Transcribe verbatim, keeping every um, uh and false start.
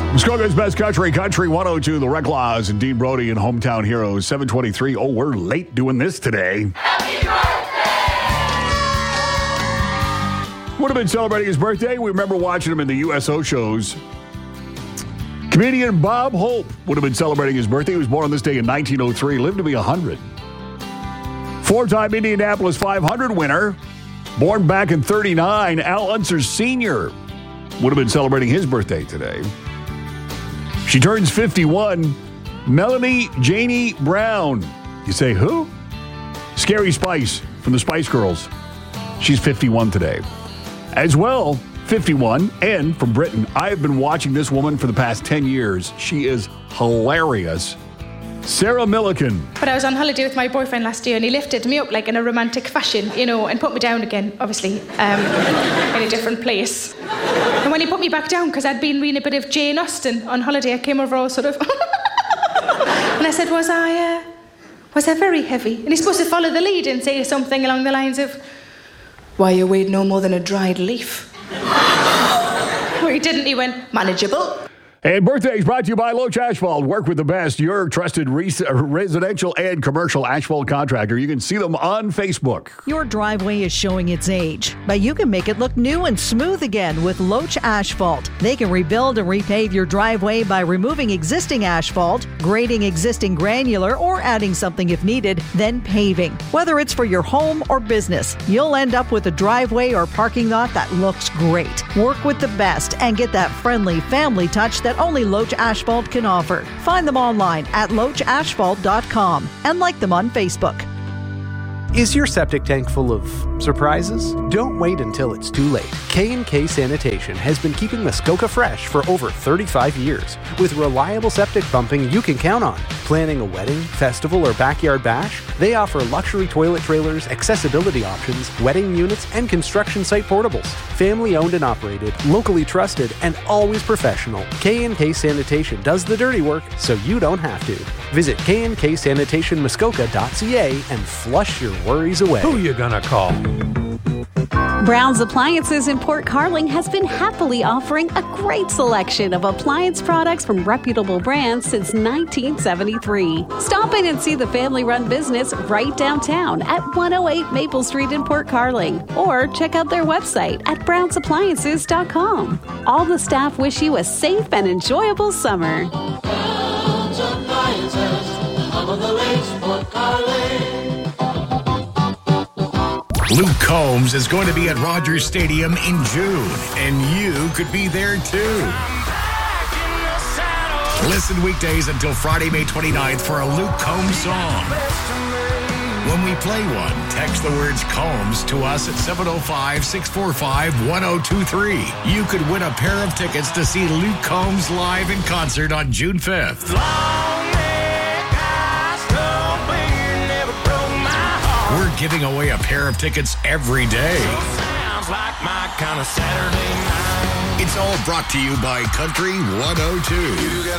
Muskoka's Best Country, Country one oh two, the Reclaws and Dean Brody and Hometown Heroes, seven twenty-three. Oh, we're late doing this today. Happy birthday! Would have been celebrating his birthday. We remember watching him in the U S O shows. Comedian Bob Hope would have been celebrating his birthday. He was born on this day in nineteen oh three, lived to be one hundred. Four-time Indianapolis five hundred winner, born back in thirty-nine, Al Unser Senior would have been celebrating his birthday today. She turns fifty-one, Melanie Janie Brown. You say, who? Scary Spice from the Spice Girls. She's fifty-one today. As well, fifty-one, and from Britain, I have been watching this woman for the past ten years. She is hilarious. Sarah Milliken. But I was on holiday with my boyfriend last year and he lifted me up like in a romantic fashion, you know, and put me down again, obviously, um, in a different place. And when he put me back down, because I'd been reading a bit of Jane Austen on holiday, I came over all sort of... and I said, was I, uh, was I very heavy? And he's supposed to follow the lead and say something along the lines of, why, you weighed no more than a dried leaf. Well, he didn't, he went, manageable. And birthdays brought to you by Loach Asphalt. Work with the best, your trusted res- residential and commercial asphalt contractor. You can see them on Facebook. Your driveway is showing its age, but you can make it look new and smooth again with Loach Asphalt. They can rebuild and repave your driveway by removing existing asphalt, grading existing granular, or adding something if needed, then paving. Whether it's for your home or business, you'll end up with a driveway or parking lot that looks great. Work with the best and get that friendly family touch that that only Loach Asphalt can offer. Find them online at loach asphalt dot com and like them on Facebook. Is your septic tank full of surprises? Don't wait until it's too late. K and K Sanitation has been keeping Muskoka fresh for over thirty-five years. With reliable septic pumping you can count on. Planning a wedding, festival, or backyard bash? They offer luxury toilet trailers, accessibility options, wedding units, and construction site portables. Family owned and operated, locally trusted, and always professional. K and K Sanitation does the dirty work so you don't have to. Visit k and k sanitation muskoka dot c a and flush your worries away. Who you gonna call? Brown's Appliances in Port Carling has been happily offering a great selection of appliance products from reputable brands since nineteen seventy-three. Stop in and see the family-run business right downtown at one oh eight Maple Street in Port Carling, or check out their website at browns appliances dot com. All the staff wish you a safe and enjoyable summer. Brown's Appliances, home of the lakes, Port Carling. Luke Combs is going to be at Rogers Stadium in June, and you could be there too. Listen weekdays until Friday, May twenty-ninth for a Luke Combs song. When we play one, text the words Combs to us at seven oh five, six four five, one oh two three. You could win a pair of tickets to see Luke Combs live in concert on June fifth. We're giving away a pair of tickets every day. Sounds like my kind of Saturday night. It's all brought to you by Country one oh two.